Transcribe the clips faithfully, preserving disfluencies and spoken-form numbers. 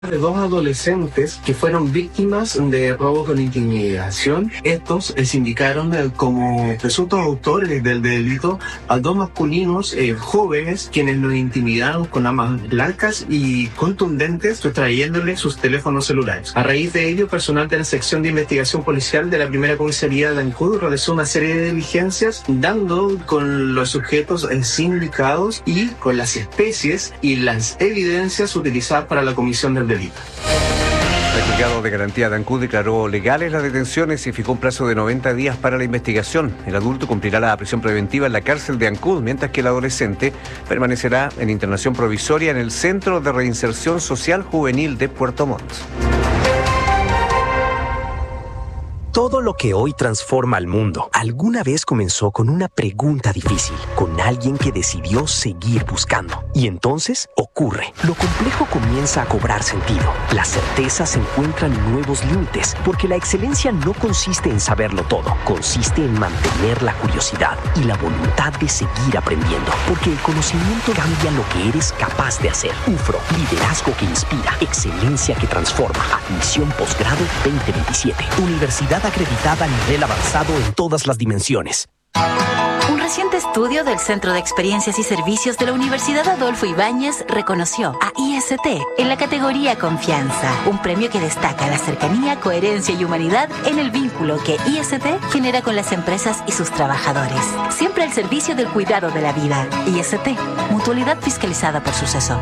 de dos adolescentes que fueron víctimas de robo con intimidación. Estos se indicaron eh, como presuntos autores del delito a dos masculinos eh, jóvenes quienes los intimidaron con armas blancas y contundentes, sustrayéndoles sus teléfonos celulares. A raíz de ello, personal de la sección de investigación policial de la primera comisaría de Ancud realizó una serie de diligencias dando con los sujetos eh, sindicados y con las especies y las evidencias utilizadas para la comisión del delito. El juzgado de garantía de Ancud declaró legales las detenciones y fijó un plazo de noventa días para la investigación. El adulto cumplirá la prisión preventiva en la cárcel de Ancud, mientras que el adolescente permanecerá en internación provisoria en el Centro de Reinserción Social Juvenil de Puerto Montt. Todo lo que hoy transforma al mundo alguna vez comenzó con una pregunta difícil, con alguien que decidió seguir buscando. Y entonces ocurre. Lo complejo comienza a cobrar sentido. La certeza se encuentra en nuevos límites, porque la excelencia no consiste en saberlo todo, consiste en mantener la curiosidad y la voluntad de seguir aprendiendo, porque el conocimiento cambia lo que eres capaz de hacer. U F R O, liderazgo que inspira, excelencia que transforma. Admisión posgrado veinte veintisiete. Universidad acreditada a nivel avanzado en todas las dimensiones. Un reciente estudio del Centro de Experiencias y Servicios de la Universidad Adolfo Ibáñez reconoció a I S T en la categoría Confianza, un premio que destaca la cercanía, coherencia y humanidad en el vínculo que I S T genera con las empresas y sus trabajadores. Siempre al servicio del cuidado de la vida. I S T, mutualidad fiscalizada por Suceso.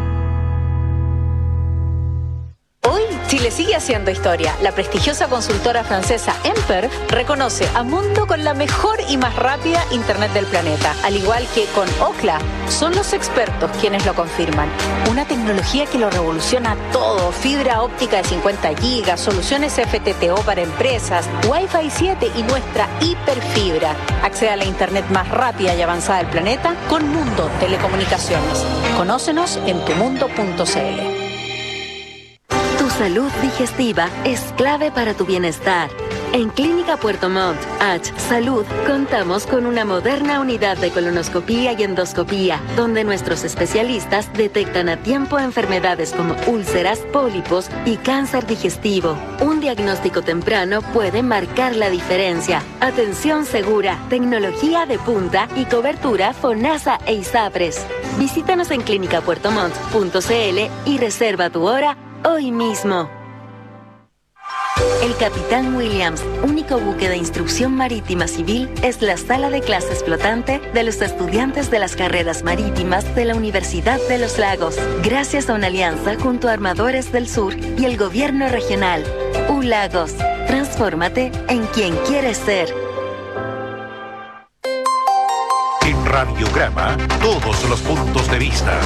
Chile sigue haciendo historia. La prestigiosa consultora francesa Emper reconoce a Mundo con la mejor y más rápida Internet del planeta. Al igual que con Ookla, son los expertos quienes lo confirman. Una tecnología que lo revoluciona todo. Fibra óptica de cincuenta gigas, soluciones F T T O para empresas, Wi-Fi siete y nuestra hiperfibra. Accede a la Internet más rápida y avanzada del planeta con Mundo Telecomunicaciones. Conócenos en tumundo punto c l. Salud digestiva es clave para tu bienestar. En Clínica Puerto Montt, H Salud, contamos con una moderna unidad de colonoscopía y endoscopía, donde nuestros especialistas detectan a tiempo enfermedades como úlceras, pólipos y cáncer digestivo. Un diagnóstico temprano puede marcar la diferencia. Atención segura, tecnología de punta y cobertura FONASA e ISAPRES. Visítanos en clínica puerto montt punto c l y reserva tu hora hoy mismo. El Capitán Williams, único buque de instrucción marítima civil, es la sala de clases flotante de los estudiantes de las carreras marítimas de la Universidad de los Lagos, gracias a una alianza junto a Armadores del Sur y el Gobierno Regional. U Lagos, transfórmate en quien quieres ser. En Radiograma, todos los puntos de vista.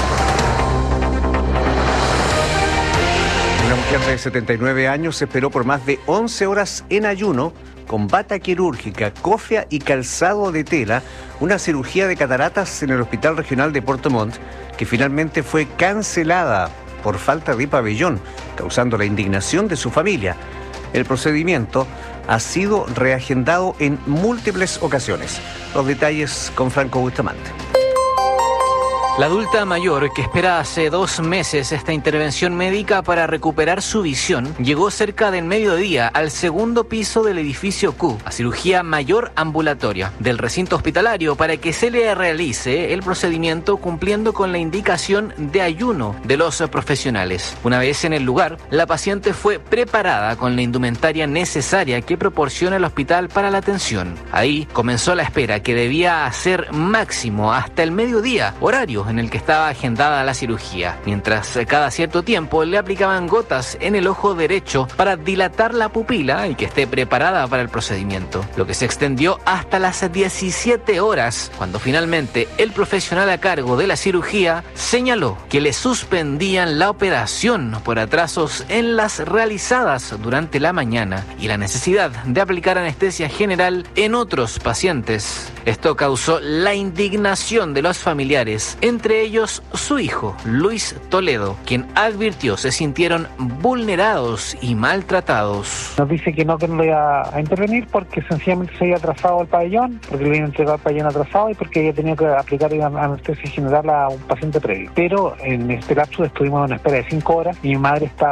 Una mujer de setenta y nueve años esperó por más de once horas en ayuno, con bata quirúrgica, cofia y calzado de tela, una cirugía de cataratas en el Hospital Regional de Puerto Montt, que finalmente fue cancelada por falta de pabellón, causando la indignación de su familia. El procedimiento ha sido reagendado en múltiples ocasiones. Los detalles con Franco Bustamante. La adulta mayor, que espera hace dos meses esta intervención médica para recuperar su visión, llegó cerca del mediodía al segundo piso del edificio Q, a cirugía mayor ambulatoria del recinto hospitalario, para que se le realice el procedimiento cumpliendo con la indicación de ayuno de los profesionales. Una vez en el lugar, la paciente fue preparada con la indumentaria necesaria que proporciona el hospital para la atención. Ahí comenzó la espera, que debía ser máximo hasta el mediodía, horario en el que estaba agendada la cirugía, mientras cada cierto tiempo le aplicaban gotas en el ojo derecho para dilatar la pupila y que esté preparada para el procedimiento, lo que se extendió hasta las diecisiete horas, cuando finalmente el profesional a cargo de la cirugía señaló que le suspendían la operación por atrasos en las realizadas durante la mañana y la necesidad de aplicar anestesia general en otros pacientes. Esto causó la indignación de los familiares, en entre ellos su hijo, Luis Toledo, quien advirtió se sintieron vulnerados y maltratados. Nos dice que no, que no lo iba a intervenir porque sencillamente se había atrasado al pabellón, porque le habían entregado al pabellón atrasado y porque había tenido que aplicar anestesia general a un paciente previo. Pero en este lapso estuvimos en una espera de cinco horas y mi madre está